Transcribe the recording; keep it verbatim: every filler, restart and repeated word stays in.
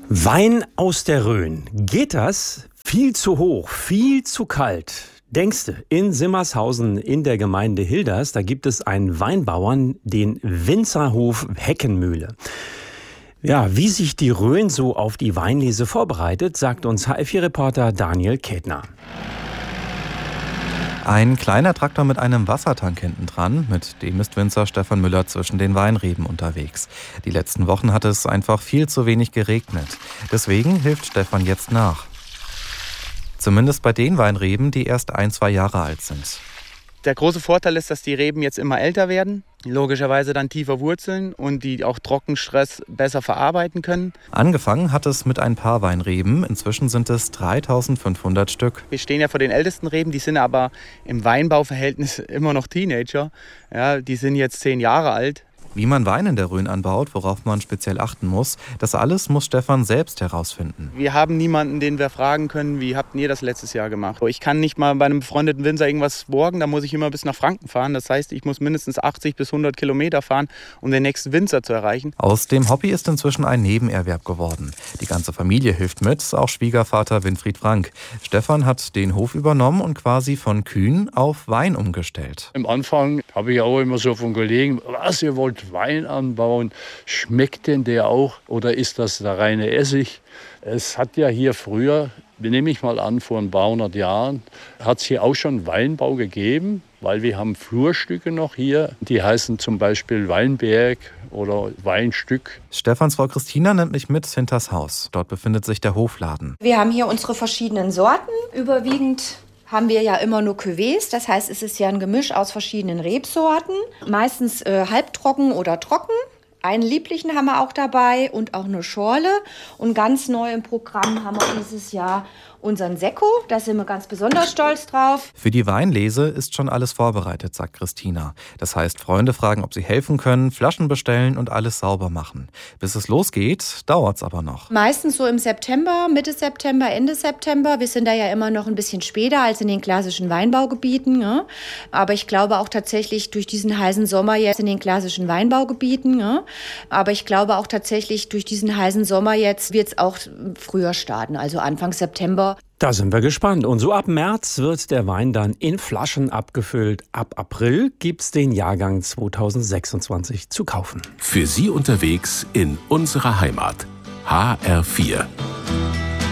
Wein aus der Rhön. Geht das? Viel zu hoch, viel zu kalt. Denkste, in Simmershausen in der Gemeinde Hilders, da gibt es einen Weinbauern, den Winzerhof Heckenmühle. Ja, wie sich die Rhön so auf die Weinlese vorbereitet, sagt uns H F vier-Reporter Daniel Kätner. Ein kleiner Traktor mit einem Wassertank hinten dran, mit dem ist Winzer Stefan Müller zwischen den Weinreben unterwegs. Die letzten Wochen hat es einfach viel zu wenig geregnet. Deswegen hilft Stefan jetzt nach. Zumindest bei den Weinreben, die erst ein, zwei Jahre alt sind. Der große Vorteil ist, dass die Reben jetzt immer älter werden, logischerweise dann tiefer wurzeln und die auch Trockenstress besser verarbeiten können. Angefangen hat es mit ein paar Weinreben, inzwischen sind es dreitausendfünfhundert Stück. Wir stehen ja vor den ältesten Reben, die sind aber im Weinbauverhältnis immer noch Teenager. Ja, die sind jetzt zehn Jahre alt. Wie man Wein in der Rhön anbaut, worauf man speziell achten muss, das alles muss Stefan selbst herausfinden. Wir haben niemanden, den wir fragen können, wie habt ihr das letztes Jahr gemacht? Ich kann nicht mal bei einem befreundeten Winzer irgendwas borgen, da muss ich immer bis nach Franken fahren. Das heißt, ich muss mindestens achtzig bis hundert Kilometer fahren, um den nächsten Winzer zu erreichen. Aus dem Hobby ist inzwischen ein Nebenerwerb geworden. Die ganze Familie hilft mit, auch Schwiegervater Winfried Frank. Stefan hat den Hof übernommen und quasi von Kühen auf Wein umgestellt. Am Anfang habe ich auch immer so von Kollegen, was, ihr wollt Wein anbauen, schmeckt denn der auch oder ist das der reine Essig? Es hat ja hier früher, nehme ich mal an, vor ein paar hundert Jahren, hat es hier auch schon Weinbau gegeben, weil wir haben Flurstücke noch hier, die heißen zum Beispiel Weinberg oder Weinstück. Stefans Frau Christina nimmt mich mit hinters Haus. Dort befindet sich der Hofladen. Wir haben hier unsere verschiedenen Sorten, überwiegend haben wir ja immer nur Cuvées, das heißt, es ist ja ein Gemisch aus verschiedenen Rebsorten, meistens äh, halbtrocken oder trocken. Einen lieblichen haben wir auch dabei und auch eine Schorle. Und ganz neu im Programm haben wir dieses Jahr unseren Sekko. Da sind wir ganz besonders stolz drauf. Für die Weinlese ist schon alles vorbereitet, sagt Christina. Das heißt, Freunde fragen, ob sie helfen können, Flaschen bestellen und alles sauber machen. Bis es losgeht, dauert's aber noch. Meistens so im September, Mitte September, Ende September. Wir sind da ja immer noch ein bisschen später als in den klassischen Weinbaugebieten. Ja. Aber ich glaube auch tatsächlich durch diesen heißen Sommer jetzt in den klassischen Weinbaugebieten. Ja. Aber ich glaube auch tatsächlich durch diesen heißen Sommer jetzt wird es auch früher starten, also Anfang September. Da sind wir gespannt. Und so ab März wird der Wein dann in Flaschen abgefüllt. Ab April gibt's den Jahrgang zweitausendsechsundzwanzig zu kaufen. Für Sie unterwegs in unserer Heimat. H R vier.